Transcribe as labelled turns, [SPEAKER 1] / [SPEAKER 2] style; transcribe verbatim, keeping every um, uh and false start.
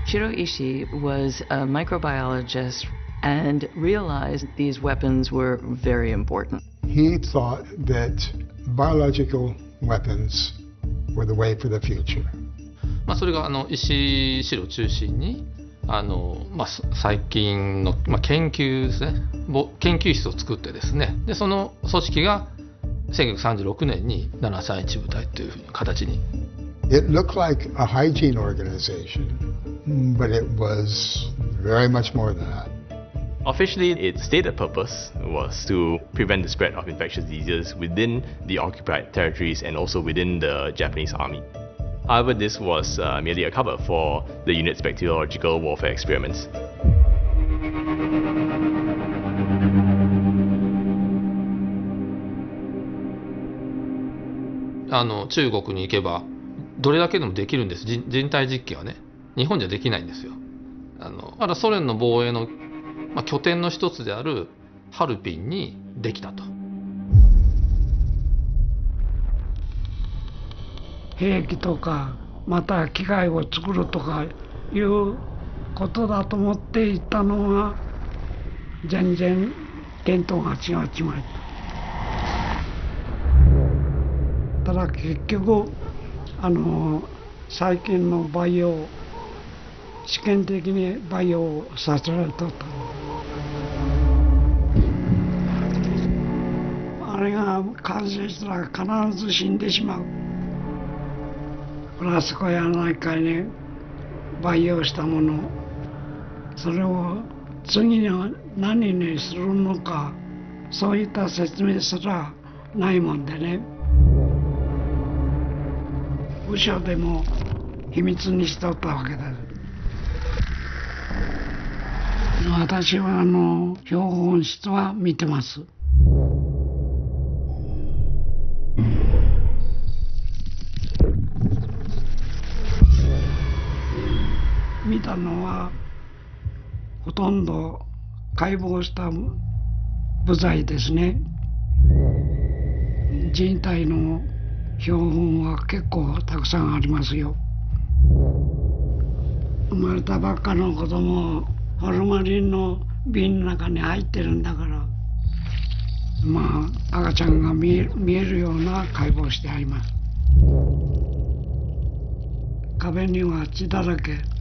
[SPEAKER 1] Shiro Ishii was a microbiologist and realized these weapons were very important.
[SPEAKER 2] He thought that biological weapons were the way for the future.
[SPEAKER 3] まあそれがあの石井四郎を中心にあの、まあ、最近の、まあ、研究ですね、研究室を作ってですね、でその組織がせんきゅうひゃくさんじゅうろくねんにななさんいち部隊というふうに形に。
[SPEAKER 2] It looked like a hygiene organization, but it was very much more than that.
[SPEAKER 4] Officially, its stated purpose was to prevent the spread of infectious diseases within the occupied territories and also within the Japanese army. However, this was uh, merely a cover for the unit's bacteriological warfare experiments.
[SPEAKER 3] あの中国に行けばどれだけでもできるんです。人, 人体実験はね、日本じゃできないんですよ。あのまだソ連の防衛の、まあ、拠点の一つであるハルピンにできたと。
[SPEAKER 5] 兵器とかまた機械を作るとかいうことだと思っていたのが全然見当が違っちまった。ただ結局あの最近の培養試験的に培養させられとった。あれが感染したら必ず死んでしまう。フラスコや何かに培養したもの、それを次に何にするのか、そういった説明すらないもんでね。部署でも秘密にしとったわけだ。私はあの標本室は見てます。見たのはほとんど解剖した部材ですね。人体の標本は結構たくさんありますよ。生まれたばっかの子供ホルマリンの瓶の中に入ってるんだから、まあ赤ちゃんが見え、見えるような解剖してあります。壁には血だらけ。